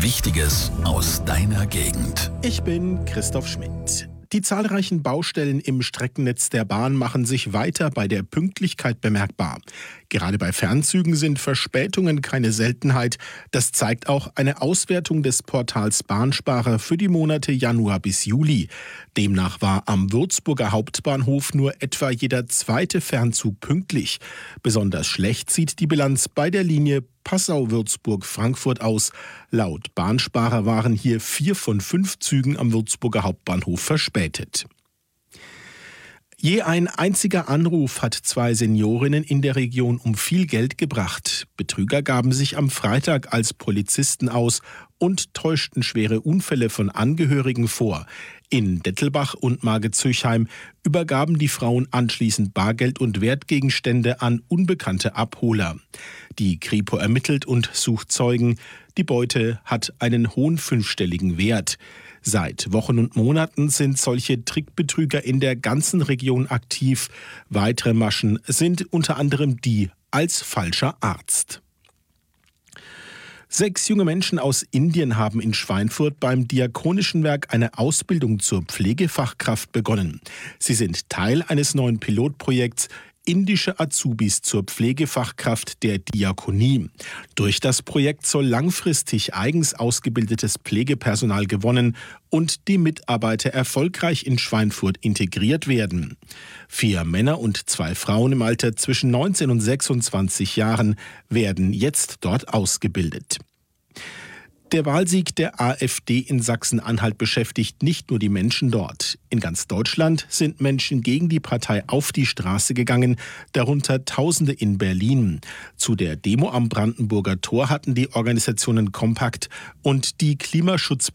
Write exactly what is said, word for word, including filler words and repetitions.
Wichtiges aus deiner Gegend. Ich bin Christoph Schmidt. Die zahlreichen Baustellen im Streckennetz der Bahn machen sich weiter bei der Pünktlichkeit bemerkbar. Gerade bei Fernzügen sind Verspätungen keine Seltenheit. Das zeigt auch eine Auswertung des Portals Bahnsparer für die Monate Januar bis Juli. Demnach war am Würzburger Hauptbahnhof nur etwa jeder zweite Fernzug pünktlich. Besonders schlecht sieht die Bilanz bei der Linie Passau-Würzburg-Frankfurt aus. Laut Bahnsparer waren hier vier von fünf Zügen am Würzburger Hauptbahnhof verspätet. Je ein einziger Anruf hat zwei Seniorinnen in der Region um viel Geld gebracht. Betrüger gaben sich am Freitag als Polizisten aus und täuschten schwere Unfälle von Angehörigen vor. In Dettelbach und Margezüchheim übergaben die Frauen anschließend Bargeld und Wertgegenstände an unbekannte Abholer. Die Kripo ermittelt und sucht Zeugen. Die Beute hat einen hohen fünfstelligen Wert. Seit Wochen und Monaten sind solche Trickbetrüger in der ganzen Region aktiv. Weitere Maschen sind unter anderem die als falscher Arzt. Sechs junge Menschen aus Indien haben in Schweinfurt beim Diakonischen Werk eine Ausbildung zur Pflegefachkraft begonnen. Sie sind Teil eines neuen Pilotprojekts Indische Azubis zur Pflegefachkraft der Diakonie. Durch das Projekt soll langfristig eigens ausgebildetes Pflegepersonal gewonnen und die Mitarbeiter erfolgreich in Schweinfurt integriert werden. Vier Männer und zwei Frauen im Alter zwischen neunzehn und sechsundzwanzig Jahren werden jetzt dort ausgebildet. Der Wahlsieg der AfD in Sachsen-Anhalt beschäftigt nicht nur die Menschen dort. In ganz Deutschland sind Menschen gegen die Partei auf die Straße gegangen, darunter Tausende in Berlin. Zu der Demo am Brandenburger Tor hatten die Organisationen Kompakt und die Klimaschutz